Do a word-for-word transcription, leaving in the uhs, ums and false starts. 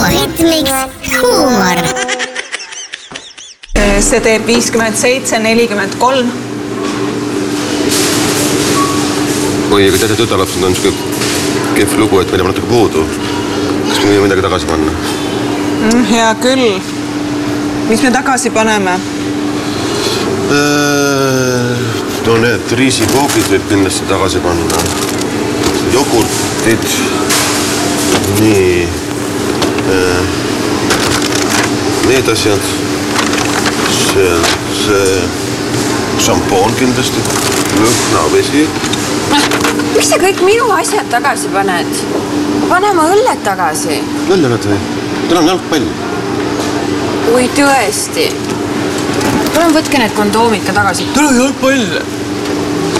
Rhythmiks huumor. See teeb viiskümmend seitse nelikümmend kolm. Oi, aga teate, tütarlapsed on niisugune kehv lugu, et meil on natuke puudu. Kas me võime midagi tagasi panna? Mm, hea küll. Mis me tagasi paneme? No need riisikoogid võib kindlasti tagasi panna. Jogurtid. Nii. Need asjad. See, see šampoon kindlasti. Lõhnavesi. Miks sa kõik minu asjad tagasi paned? Paneme õlled tagasi. Õlled või? Täna on jalgpall. Oi tõesti. Palun võtke need kondoomid ka tagasi. Täna on jalgpall.